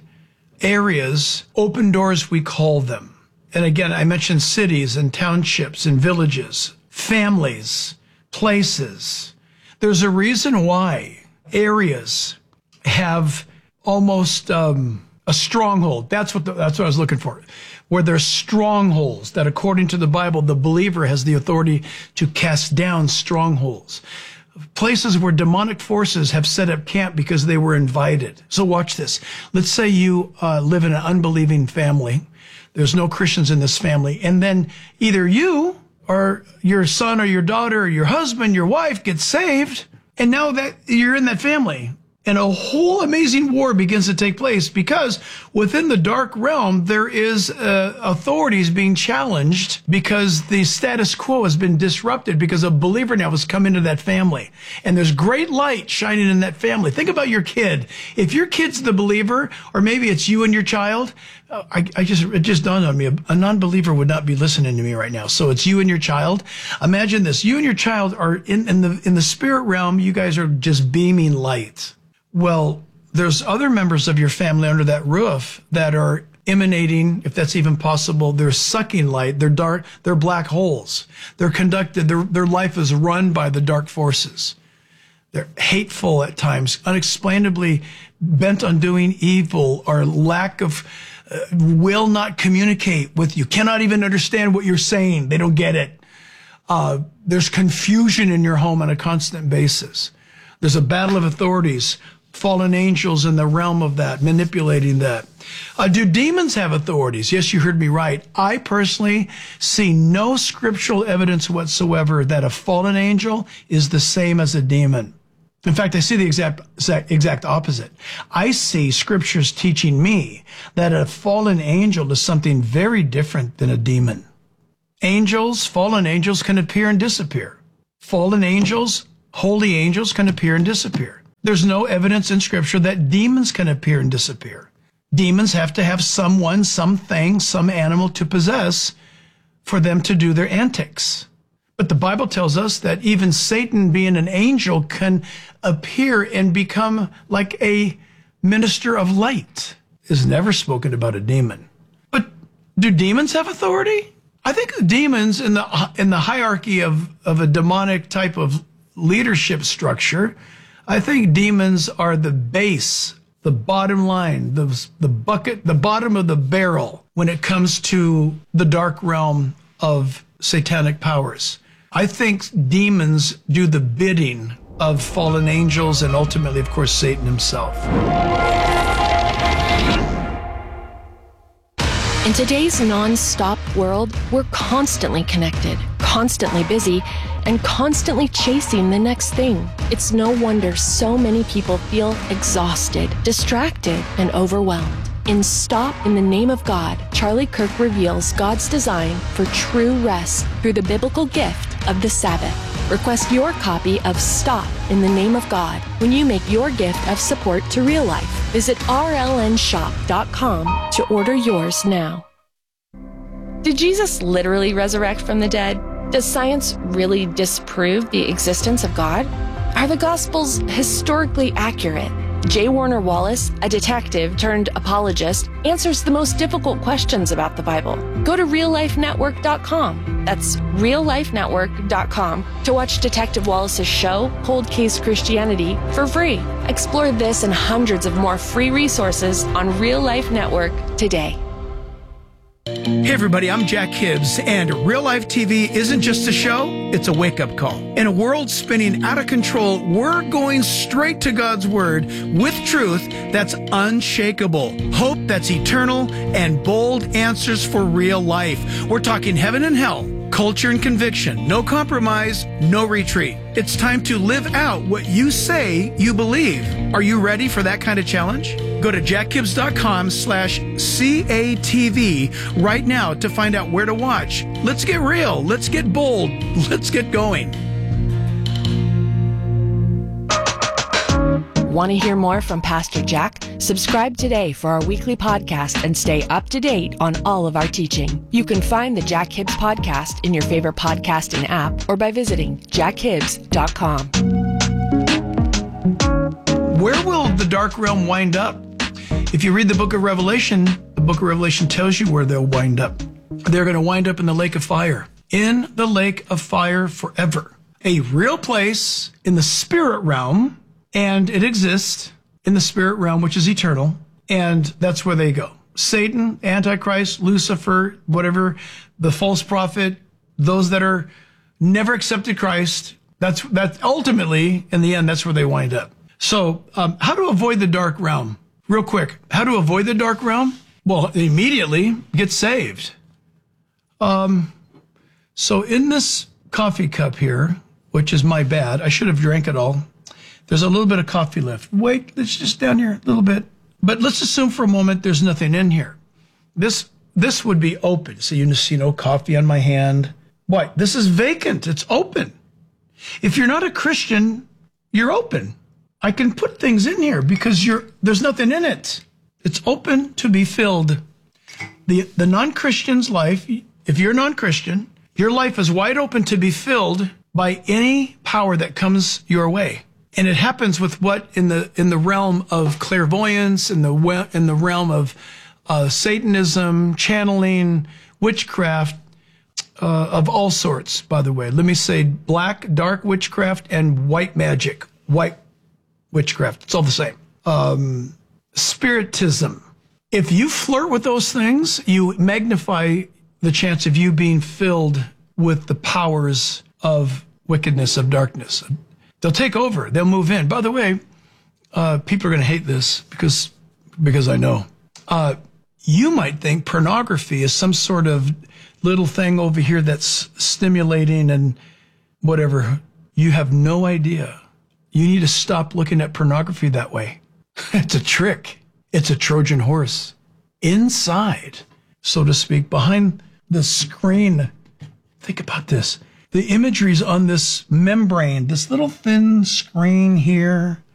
areas, open doors we call them. And again, I mentioned cities and townships and villages, families, places. There's a reason why areas have almost um, a stronghold. That's what the, that's what I was looking for. Where there's strongholds that, according to the Bible, the believer has the authority to cast down strongholds. Places where demonic forces have set up camp because they were invited. So watch this. Let's say you uh, live in an unbelieving family. There's no Christians in this family. And then either you or your son or your daughter or your husband, your wife gets saved. And now that you're in that family, and a whole amazing war begins to take place, because within the dark realm, there is uh, authorities being challenged because the status quo has been disrupted because a believer now has come into that family. And there's great light shining in that family. Think about your kid. If your kid's the believer, or maybe it's you and your child, uh, I, I just, it just dawned on me, a, a non-believer would not be listening to me right now. So it's you and your child. Imagine this. You and your child are in, in the, in the spirit realm. You guys are just beaming light. Well, there's other members of your family under that roof that are emanating, if that's even possible, they're sucking light, they're dark, they're black holes. They're conducted, their, their life is run by the dark forces. They're hateful at times, unexplainably bent on doing evil, or lack of, uh, will not communicate with you, cannot even understand what you're saying. They don't get it. Uh, there's confusion in your home on a constant basis. There's a battle of authorities, fallen angels in the realm of that, manipulating that. Uh, do demons have authorities? Yes, you heard me right. I personally see no scriptural evidence whatsoever that a fallen angel is the same as a demon. In fact, I see the exact, exact opposite. I see scriptures teaching me that a fallen angel is something very different than a demon. Angels, fallen angels can appear and disappear. Fallen angels, holy angels can appear and disappear. There's no evidence in scripture that demons can appear and disappear. Demons have to have someone, something, some animal to possess for them to do their antics. But the Bible tells us that even Satan, being an angel, can appear and become like a minister of light. Is never spoken about a demon. But do demons have authority? I think the demons in the in the hierarchy of, of a demonic type of leadership structure, I think demons are the base, the bottom line, the, the bucket, the bottom of the barrel when it comes to the dark realm of satanic powers. I think demons do the bidding of fallen angels and ultimately, of course, Satan himself. In today's non-stop world, we're constantly connected, constantly busy, and constantly chasing the next thing. It's no wonder so many people feel exhausted, distracted, and overwhelmed. In Stop in the Name of God, Charlie Kirk reveals God's design for true rest through the biblical gift of the Sabbath. Request your copy of Stop in the Name of God when you make your gift of support to Real Life. Visit R L N shop dot com to order yours now. Did Jesus literally resurrect from the dead? Does science really disprove the existence of God? Are the Gospels historically accurate? J. Warner Wallace, a detective turned apologist, answers the most difficult questions about the Bible. Go to real life network dot com. That's real life network dot com to watch Detective Wallace's show, Cold Case Christianity, for free. Explore this and hundreds of more free resources on Real Life Network today. Hey everybody, I'm Jack Hibbs, and Real Life T V isn't just a show, it's a wake-up call. In a world spinning out of control, we're going straight to God's Word with truth that's unshakable, hope that's eternal, and bold answers for real life. We're talking heaven and hell, culture and conviction, no compromise, no retreat. It's time to live out what you say you believe. Are you ready for that kind of challenge? Go to jack hibbs dot com slash C A T V right now to find out where to watch. Let's get real. Let's get bold. Let's get going. Want to hear more from Pastor Jack? Subscribe today for our weekly podcast and stay up to date on all of our teaching. You can find the Jack Hibbs podcast in your favorite podcasting app or by visiting jack hibbs dot com. Where will the dark realm wind up? If you read the book of Revelation, the book of Revelation tells you where they'll wind up. They're going to wind up in the lake of fire. In the lake of fire forever. A real place in the spirit realm, and it exists in the spirit realm, which is eternal, and that's where they go. Satan, Antichrist, Lucifer, whatever, the false prophet, those that are never accepted Christ, that's that's ultimately, in the end, that's where they wind up. So, um, how to avoid the dark realm? Real quick, how to avoid the dark realm? Well, immediately get saved. Um, so in this coffee cup here, which is my bad, I should have drank it all. There's a little bit of coffee left. Wait, it's just down here a little bit. But let's assume for a moment there's nothing in here. This this would be open. So you see no coffee on my hand. What? This is vacant. It's open. If you're not a Christian, you're open. I can put things in here because you're there's nothing in it. It's open to be filled. The the non-Christian's life, if you're non-Christian, your life is wide open to be filled by any power that comes your way. And it happens with what in the in the realm of clairvoyance, in the in the realm of uh, Satanism, channeling, witchcraft, uh, of all sorts. By the way, let me say black, dark witchcraft and white magic, white witchcraft. It's all the same. Um, spiritism. If you flirt with those things, you magnify the chance of you being filled with the powers of wickedness, of darkness. They'll take over. They'll move in. By the way, uh, people are going to hate this because because I know. Uh, you might think pornography is some sort of little thing over here that's stimulating and whatever. You have no idea. You need to stop looking at pornography that way. It's a trick. It's a Trojan horse. Inside, so to speak, behind the screen. Think about this. The imagery's on this membrane, this little thin screen here.